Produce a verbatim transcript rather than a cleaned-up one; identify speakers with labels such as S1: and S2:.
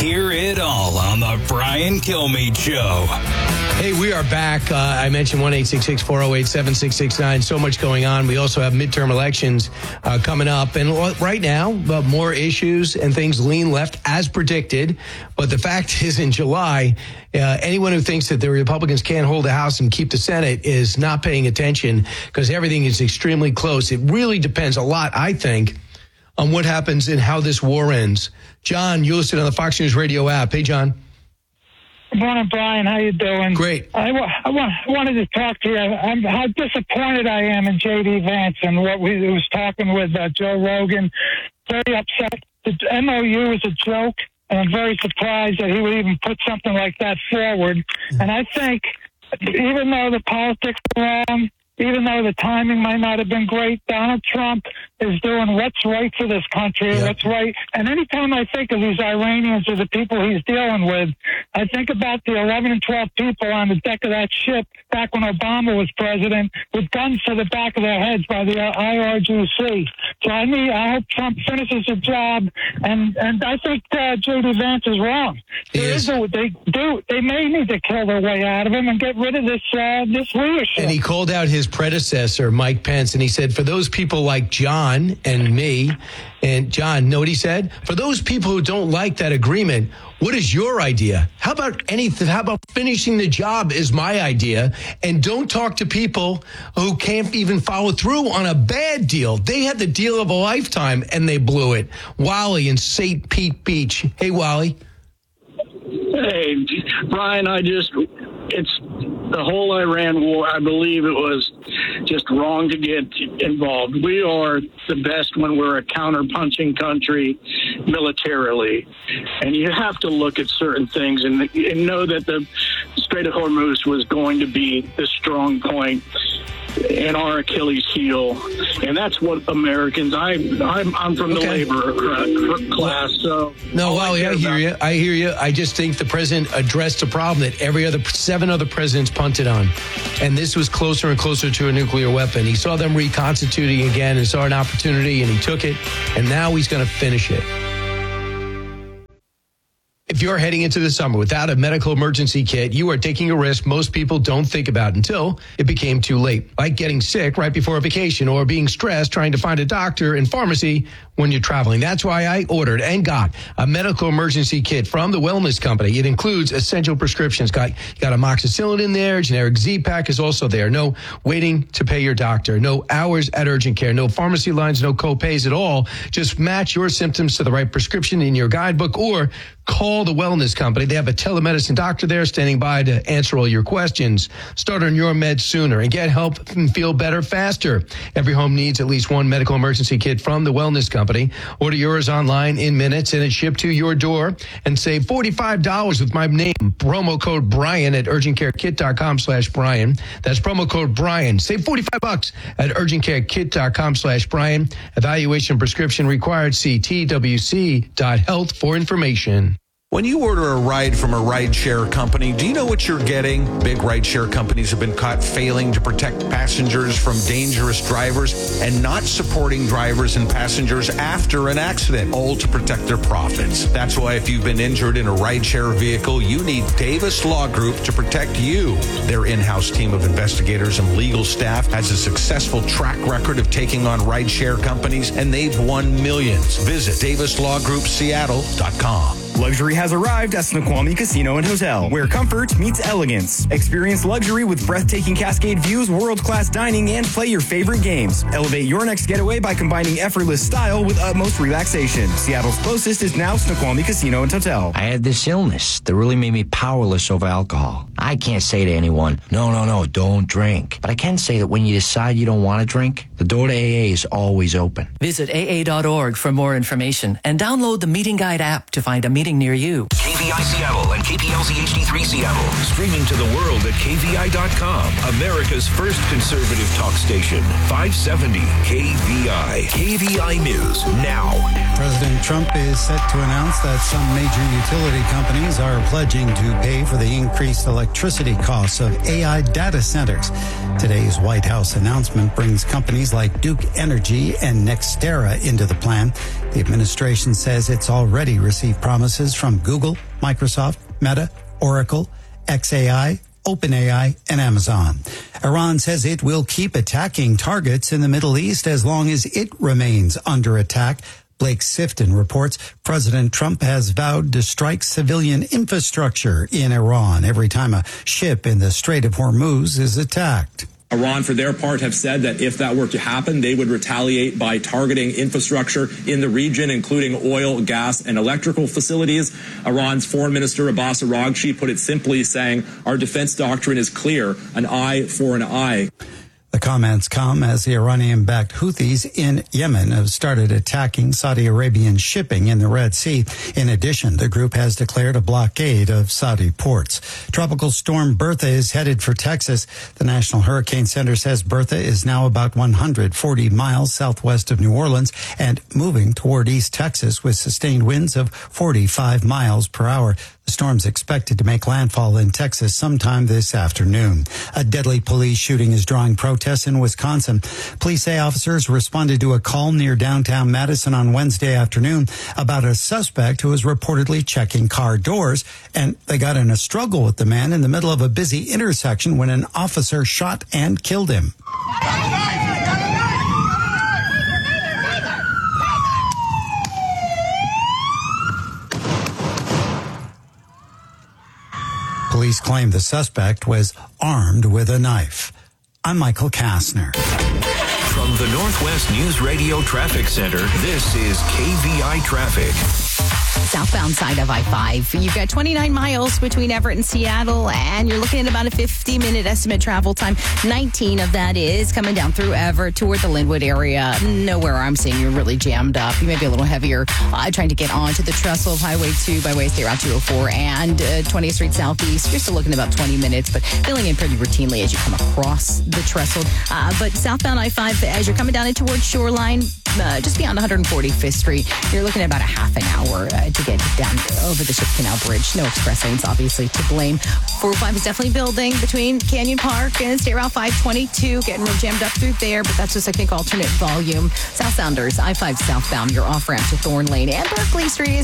S1: Hear it all on the Brian Kilmeade Show.
S2: Hey, we are back. Uh, I mentioned one eight six six, four oh eight, seven six six nine. So much going on. We also have midterm elections uh, coming up. And right now, uh, more issues and things lean left as predicted. But the fact is, in July, uh, anyone who thinks that the Republicans can't hold the House and keep the Senate is not paying attention, because everything is extremely close. It really depends a lot, I think, on what happens and how this war ends. John, you listen on the Fox News Radio app. Hey, John.
S3: Good morning, Brian. How you doing?
S2: Great.
S3: I, wa- I, wa- I wanted to talk to you. I'm, how disappointed I am in J D. Vance and what we he was talking with uh, Joe Rogan. Very upset. The M O U is a joke, and I'm very surprised that he would even put something like that forward. And I think, even though the politics are wrong, even though the timing might not have been great, Donald Trump is doing what's right for this country,
S2: yep.
S3: what's right. And anytime I think of these Iranians or the people he's dealing with, I think about the eleven and twelve people on the deck of that ship back when Obama was president with guns to the back of their heads by the I R G C. So I mean, I hope Trump finishes the job, and, and I think uh, J D. Vance is wrong. There is a, they do. They may need to kill their way out of him and get rid of this uh, this leadership.
S2: And he called out his predecessor, Mike Pence, and he said, for those people like John and me, and John, know what he said? For those people who don't like that agreement, what is your idea? How about anything? How about finishing the job is my idea? And don't talk to people who can't even follow through on a bad deal. They had the deal of a lifetime and they blew it. Wally in Saint Pete Beach. Hey, Wally.
S4: Hey, Brian, I just, it's the whole Iran war. I believe it was just wrong to get involved. We are the best when we're a counter-punching country militarily. And you have to look at certain things and, and know that the Strait of Hormuz was going to be the strong point and our Achilles heel, and that's what Americans. I, I'm I'm from the
S2: okay.
S4: labor class, so
S2: no, Wally, I, I hear you. I hear you. I just think the president addressed a problem that every other seven other presidents punted on, and this was closer and closer to a nuclear weapon. He saw them reconstituting again and saw an opportunity, and he took it, and now he's going to finish it. If you're heading into the summer without a medical emergency kit, you are taking a risk most people don't think about until it became too late. Like getting sick right before a vacation or being stressed trying to find a doctor and pharmacy when you're traveling. That's why I ordered and got a medical emergency kit from the Wellness Company. It includes essential prescriptions. Got, you got amoxicillin in there. Generic Z-Pack is also there. No waiting to pay your doctor. No hours at urgent care. No pharmacy lines. No co-pays at all. Just match your symptoms to the right prescription in your guidebook or call the Wellness Company. They have a telemedicine doctor there standing by to answer all your questions. Start on your meds sooner and get help and feel better faster. Every home needs at least one medical emergency kit from the Wellness Company. Order yours online in minutes and it's shipped to your door, and save forty-five dollars with my name. Promo code Brian at urgentcarekit.com slash Brian. That's promo code Brian. Save forty-five bucks at urgentcarekit.com slash Brian. Evaluation prescription required. See T W C dot health for information.
S5: When you order a ride from a rideshare company, do you know what you're getting? Big rideshare companies have been caught failing to protect passengers from dangerous drivers and not supporting drivers and passengers after an accident, all to protect their profits. That's why if you've been injured in a rideshare vehicle, you need Davis Law Group to protect you. Their in-house team of investigators and legal staff has a successful track record of taking on rideshare companies, and they've won millions. Visit Davis Law Group Seattle dot com.
S6: Luxury has arrived at Snoqualmie Casino and Hotel, where comfort meets elegance. Experience luxury with breathtaking Cascade views, world-class dining, and play your favorite games. Elevate your next getaway by combining effortless style with utmost relaxation. Seattle's closest is now Snoqualmie Casino and Hotel.
S7: I had this illness that really made me powerless over alcohol. I can't say to anyone, no, no, no, don't drink. But I can say that when you decide you don't want to drink, the door to A A is always open.
S8: Visit A A dot org for more information and download the Meeting Guide app to find a meeting near you.
S1: K V I Seattle and
S8: K P L Z H D three Seattle. Streaming to the world at K V I dot com. America's first conservative talk station. five seventy K V I. K V I News now.
S9: President Trump is set to announce that some major utility companies are pledging to pay for the increased electricity costs of A I data centers. Today's White House announcement brings companies like Duke Energy and NextEra into the plan. The administration says it's already received promises from Google, Microsoft, Meta, Oracle, X A I, OpenAI, and Amazon. Iran says it will keep attacking targets in the Middle East as long as it remains under attack. Blake Sifton reports President Trump has vowed to strike civilian infrastructure in Iran every time a ship in the Strait of Hormuz is attacked.
S10: Iran, for their part, have said that if that were to happen, they would retaliate by targeting infrastructure in the region, including oil, gas, and electrical facilities. Iran's Foreign Minister Abbas Araghchi put it simply, saying, "Our defense doctrine is clear, an eye for an eye."
S9: The comments come as the Iranian-backed Houthis in Yemen have started attacking Saudi Arabian shipping in the Red Sea. In addition, the group has declared a blockade of Saudi ports. Tropical storm Bertha is headed for Texas. The National Hurricane Center says Bertha is now about one hundred forty miles southwest of New Orleans and moving toward East Texas with sustained winds of forty-five miles per hour. The storm's expected to make landfall in Texas sometime this afternoon. A deadly police shooting is drawing protests in Wisconsin. Police say officers responded to a call near downtown Madison on Wednesday afternoon about a suspect who was reportedly checking car doors, and they got in a struggle with the man in the middle of a busy intersection when an officer shot and killed him. Police claim the suspect was armed with a knife. I'm Michael Kastner.
S8: From the Northwest News Radio Traffic Center, this is K V I Traffic.
S11: Southbound side of I five. You've got twenty-nine miles between Everett and Seattle, and you're looking at about a fifty-minute estimate travel time. nineteen of that is coming down through Everett toward the Linwood area. Nowhere I'm seeing you're really jammed up. You may be a little heavier uh, trying to get onto the trestle of Highway two by way of State Route two oh four and uh, twentieth Street Southeast. You're still looking at about twenty minutes, but filling in pretty routinely as you come across the trestle. Uh, but southbound I five, as you're coming down in towards Shoreline, uh, just beyond one forty-fifth Street, you're looking at about a half an hour uh, to get down over the Ship Canal Bridge. No express lanes, obviously, to blame. four oh five is definitely building between Canyon Park and State Route five twenty-two, getting real jammed up through there, but that's just, I think, alternate volume. South Sounders, I five southbound, your off-ramp to Thorn Lane and Berkeley Street is